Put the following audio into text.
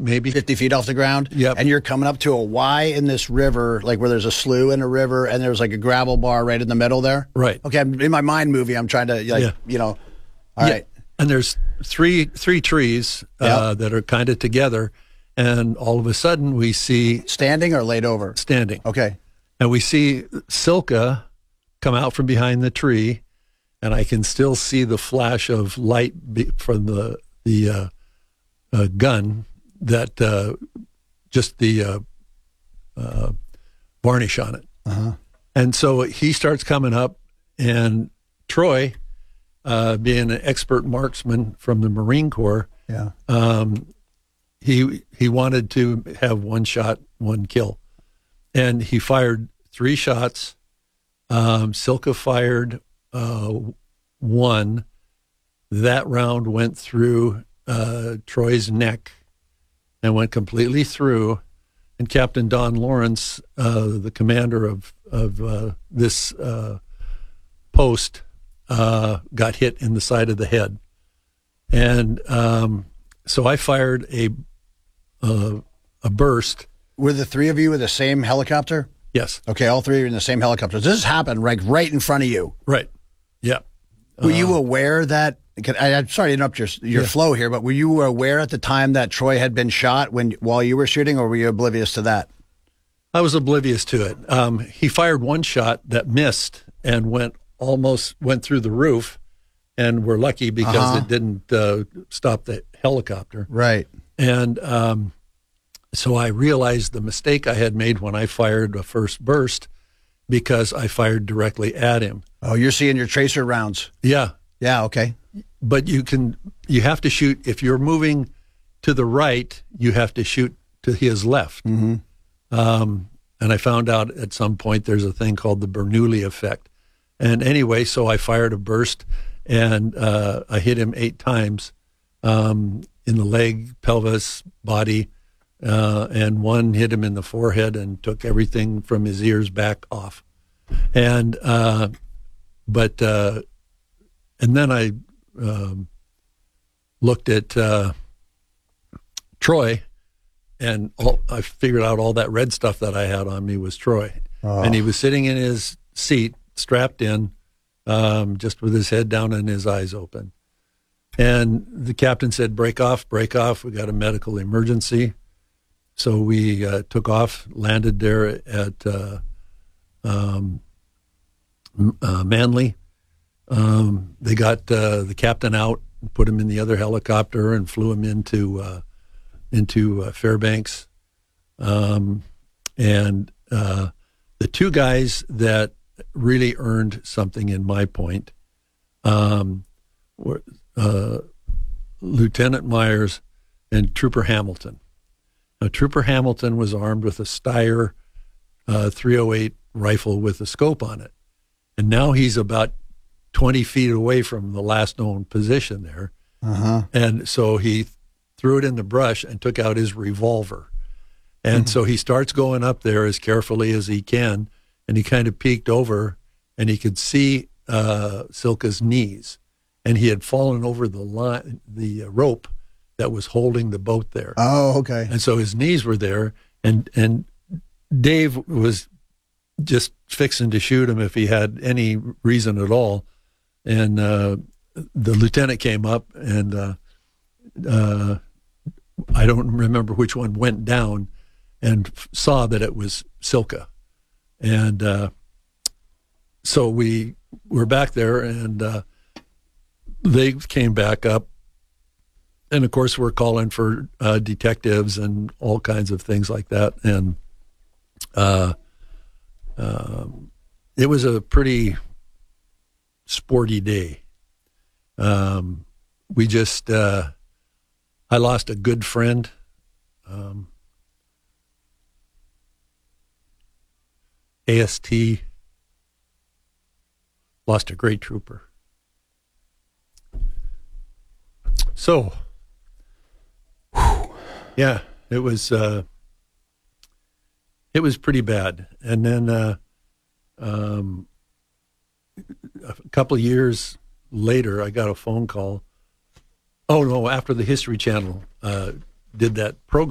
feet maybe. 50 feet off the ground. Yep. And you're coming up to a Y in this river, like where there's a slough in a river, and there's like a gravel bar right in the middle there. Right. Okay. In my mind movie, I'm trying to, all right. And there's three trees that are kind of together, and all of a sudden we see Standing or laid over? standing. Okay. And we see Silka come out from behind the tree, and I can still see the flash of light from the gun that just the varnish on it. Uh-huh. And so he starts coming up, and Troy, being an expert marksman from the Marine Corps, he wanted to have one shot, one kill. And he fired 3 shots. Silka fired one. That round went through Troy's neck and went completely through. And Captain Don Lawrence, the commander of this post, got hit in the side of the head. And so I fired a burst. Were the 3 of you in the same helicopter? Yes. Okay, all 3 are in the same helicopter. This happened right in front of you. Right. Yeah. Were you aware that? I'm sorry to interrupt your flow here, but were you aware at the time that Troy had been shot while you were shooting, or were you oblivious to that? I was oblivious to it. He fired one shot that missed and almost went through the roof, and we're lucky because it didn't stop the helicopter. Right. And so I realized the mistake I had made when I fired the first burst, because I fired directly at him. Oh, you're seeing your tracer rounds. Yeah. Yeah, okay. But you have to shoot, if you're moving to the right, you have to shoot to his left. Mm-hmm. And I found out at some point there's a thing called the Bernoulli effect. And anyway, so I fired a burst, and I hit him 8 times in the leg, pelvis, body, and one hit him in the forehead and took everything from his ears back off. And and then I looked at Troy, and I figured out all that red stuff that I had on me was Troy. Oh. And he was sitting in his seat, strapped in, just with his head down and his eyes open. And the captain said, break off, we got a medical emergency. So we took off, landed there at Manly. They got the captain out, put him in the other helicopter, and flew him into Fairbanks. And the 2 guys that really earned something in my point were Lieutenant Myers and Trooper Hamilton. Now, Trooper Hamilton was armed with a Steyr 308 rifle with a scope on it. And now he's about 20 feet away from the last known position there. Uh-huh. And so he threw it in the brush and took out his revolver. And so he starts going up there as carefully as he can, and he kind of peeked over, and he could see Silka's knees. And he had fallen over the rope that was holding the boat there. Oh, okay. And so his knees were there, and Dave was just fixing to shoot him if he had any reason at all. And the lieutenant came up, and I don't remember which one went down, and saw that it was Silka. And so we were back there, and they came back up. And, of course, we're calling for detectives and all kinds of things like that. And it was a pretty sporty day. We just, I lost a good friend. AST lost a great trooper. So, yeah, it was pretty bad. And then a couple of years later, I got a phone call. Oh no! After the History Channel did that program.